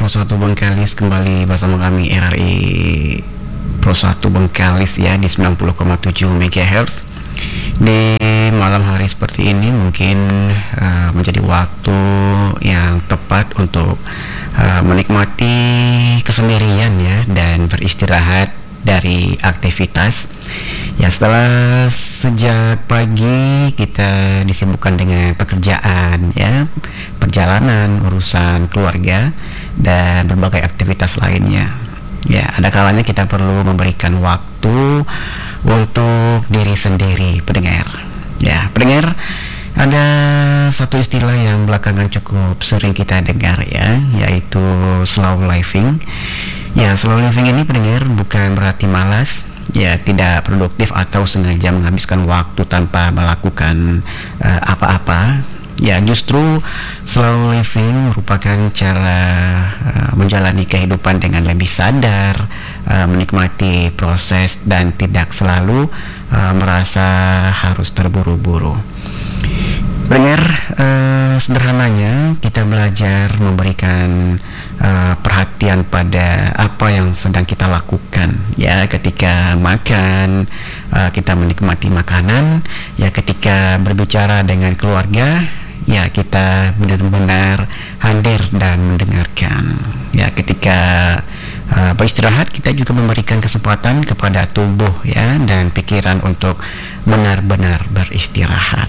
Pro 1 Bengkalis, kembali bersama kami RRI Pro 1 Bengkalis ya di 90,7 MHz. Di malam hari seperti ini mungkin menjadi waktu yang tepat untuk menikmati kesendirian ya, dan beristirahat dari aktivitas. Ya, setelah sejak pagi kita disibukkan dengan pekerjaan ya, perjalanan, urusan keluarga, dan berbagai aktivitas lainnya. Ya, ada kalanya kita perlu memberikan waktu untuk diri sendiri, pendengar. Ya, pendengar, ada satu istilah yang belakangan cukup sering kita dengar ya, yaitu slow living. Ya, slow living ini, pendengar, bukan berarti malas, ya, tidak produktif atau sengaja menghabiskan waktu tanpa melakukan apa-apa. Ya, justru slow living merupakan cara menjalani kehidupan dengan lebih sadar, menikmati proses, dan tidak selalu merasa harus terburu-buru. Dengar, sederhananya kita belajar memberikan perhatian pada apa yang sedang kita lakukan ya, ketika makan, kita menikmati makanan ya, ketika berbicara dengan keluarga ya, kita benar-benar hadir dan mendengarkan ya, ketika beristirahat kita juga memberikan kesempatan kepada tubuh ya dan pikiran untuk benar-benar beristirahat.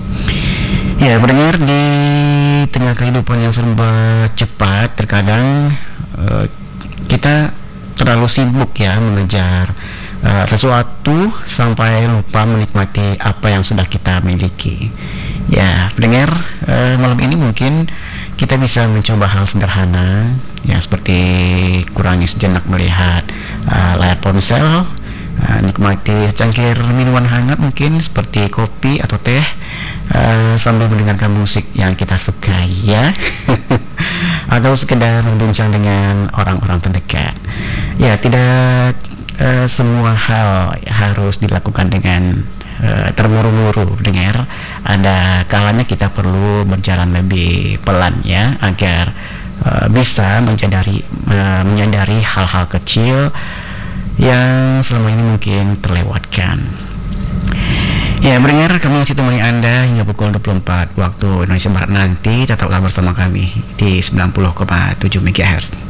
Ya, pendengar, di tengah kehidupan yang serba cepat, terkadang kita terlalu sibuk ya mengejar sesuatu sampai lupa menikmati apa yang sudah kita miliki. Ya, pendengar, malam ini mungkin kita bisa mencoba hal sederhana ya, seperti kurangi sejenak melihat layar ponsel, nikmati secangkir minuman hangat mungkin seperti kopi atau teh, sambil mendengarkan musik yang kita sukai ya atau sekedar berbincang dengan orang-orang terdekat. Ya, tidak semua hal harus dilakukan dengan terburu-buru, dengar. Ada kalanya kita perlu berjalan lebih pelan ya, agar bisa menyadari hal-hal kecil yang selama ini mungkin terlewatkan. Ya, mendengar, kami masih temani Anda hingga pukul 24 waktu Indonesia Barat nanti. Tetaplah bersama kami di 90,7 MHz.